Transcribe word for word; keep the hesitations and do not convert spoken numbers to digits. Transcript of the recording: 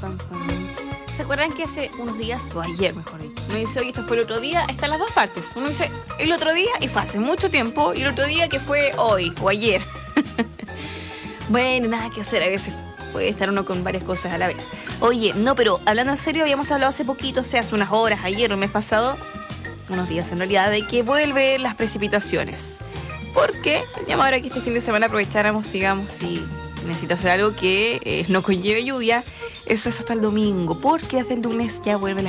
pam, pam. ¿Se acuerdan que hace unos días, o ayer mejor dicho, uno dice, oye, esto fue el otro día? Están las dos partes. Uno dice el otro día y fue hace mucho tiempo, y el otro día que fue hoy o ayer. Bueno, nada que hacer, a veces puede estar uno con varias cosas a la vez. Oye, no, pero hablando en serio, habíamos hablado hace poquito, o sea, hace unas horas, ayer o el mes pasado, unos días en realidad, de que vuelven las precipitaciones. Porque ya ahora que este fin de semana aprovecháramos, digamos, si necesita hacer algo que eh, no conlleve lluvia, eso es hasta el domingo, porque desde el lunes ya vuelve la